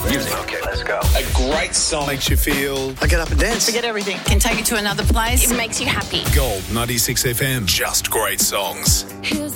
Music. Okay, let's go. A great song makes you feel. I get up and dance. Forget everything. Can take you to another place. It makes you happy. Gold 96 FM. Just great songs. Here's